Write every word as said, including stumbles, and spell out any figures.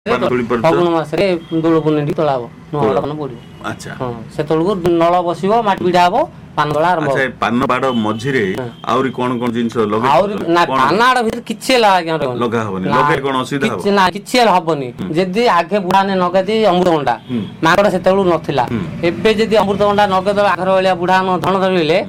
ଫଗୁଣ ମାସରେ ଦୋଳ ପୂର୍ଣ୍ଣିମା ତୋଳା ହବ ନଳ ପାନ ପଡିବ। ଆଚ୍ଛା ହଁ ସେତେବେଳକୁ ନଳ ବସିବ ମାଟି ପିଢା ହବ ପାନ ତୋଳା ଆରମ୍ଭ ହବ। ପାନ ବାଡ ମଝିରେ ଆହୁରି କଣ କଣ ଜିନିଷ ଆହୁରି ନା ପାନ ଆଡ ଭିତରେ କିଛି ହେଲା ଆଜ୍ଞା ଲଗା ହବନି ଲଗେଇ କଣ ଅସୁବିଧା ହବ? କିଛି ନା କିଛି ହେଲେ ହବନି। ଯଦି ଆଗେ ବୁଢାନେ ନଗେଇଦି ଅମୃତଭଣ୍ଡା ମାଙ୍କଡ ସେତେବେଳକୁ ନଥିଲା। ଏବେ ଯଦି ଅମୃତଭଣ୍ଡା ନଗେଇଦବ ଆଘର ଭଳିଆ ବୁଢା ଧଣ ଧରିଲେ